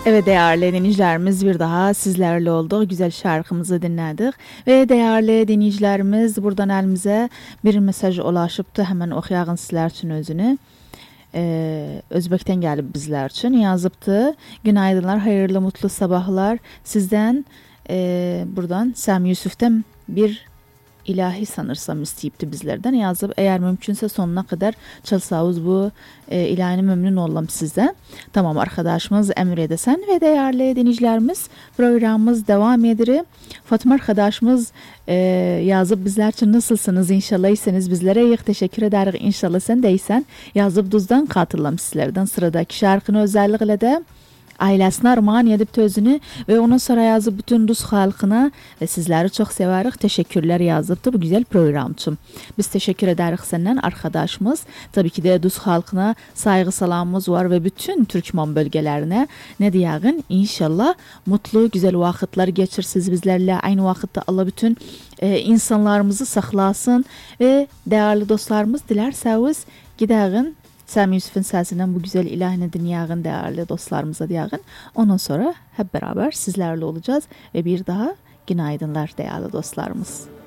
Evet değerli dinleyicilerimiz bir daha sizlerle olduk. Güzel şarkımızı dinledik. Ve değerli dinleyicilerimiz buradan elimize bir mesaj ulaşıptı. Hemen okuyağın sizler için özünü. Özbek'ten gelip bizler için yazıptı. Günaydınlar, hayırlı mutlu sabahlar. Sizden buradan Sami Yusuf'tan bir ilahi sanırsam isteyipti bizlerden yazıp eğer mümkünse sonuna kadar çalsağız bu ilahini memnun olalım size. Tamam arkadaşımız emir edesen ve değerli dinleyicilerimiz programımız devam edir. Fatma arkadaşımız yazıp bizler için nasılsınız inşallah iyisiniz bizlere yık teşekkür ederiz inşallah sen deysen yazıp duzdan katılalım sizlerden sıradaki şarkını özellikle de ailesine armağan edip tözünü ve onun sonra yazıp bütün Rus halkına ve sizleri çok severek teşekkürler yazıptı bu güzel program için. Biz teşekkür ederiz senden arkadaşımız. Tabii ki de Rus halkına saygı salamımız var ve bütün Türkmen bölgelerine ne diyeyim inşallah mutlu güzel vakitler geçirsiniz bizlerle. Aynı vakitte Allah bütün insanlarımızı saklasın ve değerli dostlarımız dilerseniz gidelim. Sami Yusuf'un sesinden bu güzel ilahini dinleyen değerli dostlarımıza diyelim. Ondan sonra hep beraber sizlerle olacağız ve bir daha günaydınlar değerli dostlarımız.